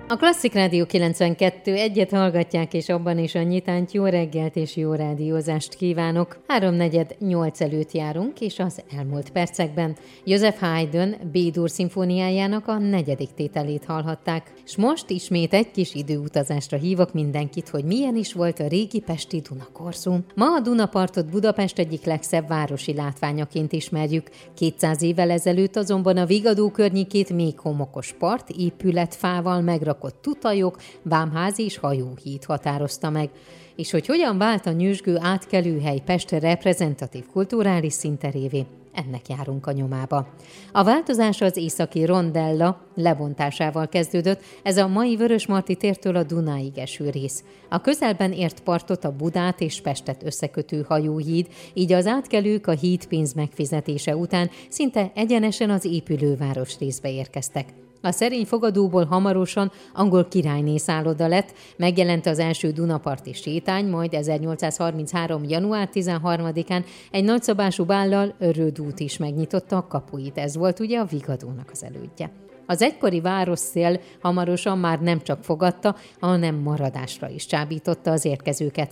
A Klasszik Rádió 92 egyet hallgatják, és abban is a nyitányt. Jó reggelt és jó rádiózást kívánok. 7:45 előtt járunk, és az elmúlt percekben Joseph Haydn B-dur szimfóniájának a 4. tételét hallhatták. És most ismét egy kis időutazásra hívok mindenkit, hogy milyen is volt a régi pesti Dunakorszú. Ma a Dunapartot Budapest egyik legszebb városi látványaként ismerjük. 200 évvel ezelőtt azonban a Vigadó környékét még homokos part, épületfával megrakott tutajok, vámházi és hajóhíd határozta meg. És hogy hogyan vált a nyüzsgő átkelőhely Pest reprezentatív kulturális szinterévé, ennek járunk a nyomába. A változás az északi rondella lebontásával kezdődött, ez a mai Vörösmarty tértől a Dunáig eső rész. A közelben ért partot a Budát és Pestet összekötő hajóhíd, így az átkelők a hídpénz megfizetése után szinte egyenesen az épülő városrészbe érkeztek. A szerény fogadóból hamarosan angol királyné szálloda lett, megjelent az első dunaparti sétány, majd 1833. január 13-án egy nagyszabású bállal Rödút is megnyitotta a kapuit. Ez volt ugye a Vigadónak az elődje. Az egykori városszél hamarosan már nem csak fogadta, hanem maradásra is csábította az érkezőket.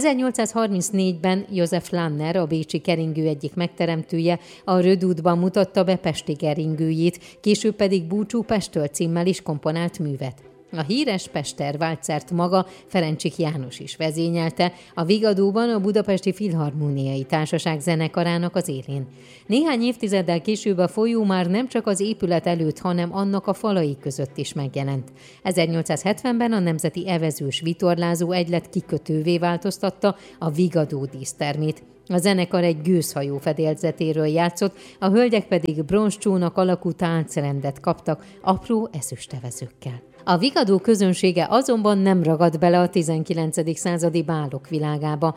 1834-ben József Lanner, a bécsi keringő egyik megteremtője, a Rödútban mutatta be pesti keringőjét, később pedig Búcsú Pesttől címmel is komponált művet. A híres Pester váltszert maga Ferencsik János is vezényelte, a Vigadóban a Budapesti Filharmóniai Társaság zenekarának az élén. Néhány évtizeddel később a folyó már nem csak az épület előtt, hanem annak a falai között is megjelent. 1870-ben a Nemzeti Evezős Vitorlázó Egylet kikötővé változtatta a Vigadó dísztermét. A zenekar egy gőzhajó fedélzetéről játszott, a hölgyek pedig bronzcsónak alakú táncrendet kaptak apró ezüstevezőkkel. A Vigadó közönsége azonban nem ragadt bele a 19. századi bálok világába.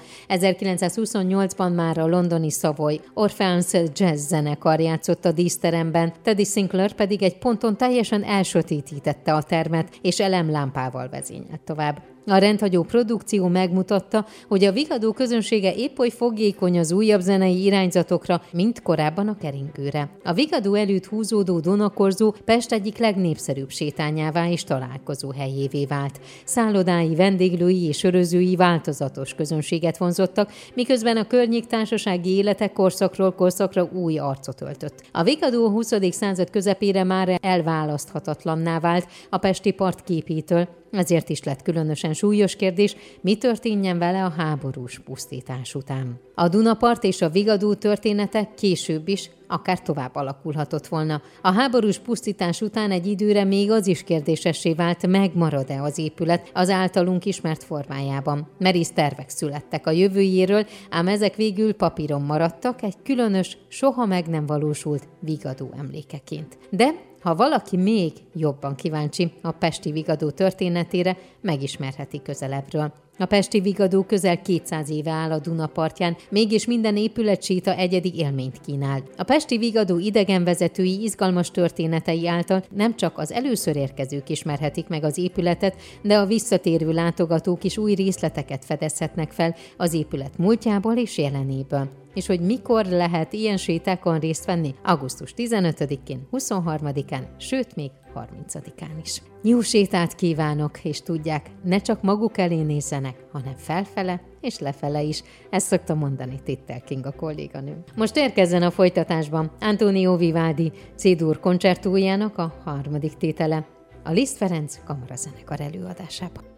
1928-ban már a londoni Savoy Orpheus Jazz zenekar játszott a díszteremben, Teddy Sinclair pedig egy ponton teljesen elsötétítette a termet, és elemlámpával vezényelt tovább. A rendhagyó produkció megmutatta, hogy a Vigadó közönsége épp oly fogékony az újabb zenei irányzatokra, mint korábban a keringőre. A Vigadó előtt húzódó Dunakorzó Pest egyik legnépszerűbb sétányává és találkozó helyévé vált. Szállodái, vendéglői és sörözői változatos közönséget vonzottak, miközben a környék társasági élete korszakról korszakra új arcot öltött. A Vigadó a 20. század közepére már elválaszthatatlanná vált a pesti part képétől, ezért is lett különösen súlyos kérdés, mi történjen vele a háborús pusztítás után. A Dunapart és a Vigadó története később is akár tovább alakulhatott volna. A háborús pusztítás után egy időre még az is kérdésessé vált, megmarad-e az épület az általunk ismert formájában. Merész tervek születtek a jövőjéről, ám ezek végül papíron maradtak egy különös, soha meg nem valósult Vigadó emlékeként. De ha valaki még jobban kíváncsi a pesti Vigadó történetére, megismerheti közelebbről. A pesti Vigadó közel 200 éve áll a Duna partján, mégis minden épületséta egyedi élményt kínál. A pesti Vigadó idegenvezetői izgalmas történetei által nem csak az először érkezők ismerhetik meg az épületet, de a visszatérő látogatók is új részleteket fedezhetnek fel az épület múltjából és jelenéből. És hogy mikor lehet ilyen sétákon részt venni? Augusztus 15-én, 23-án, sőt még 30-án is. Jó sétát kívánok, és tudják, ne csak maguk elé nézzenek, hanem felfele és lefele is. Ezt szokta mondani Tittel Kinga kolléganőm. Most érkezzen a folytatásban Antonio Vivaldi C-dur koncertójának a 3. tétele, a Liszt Ferenc kamarazenekar előadásában.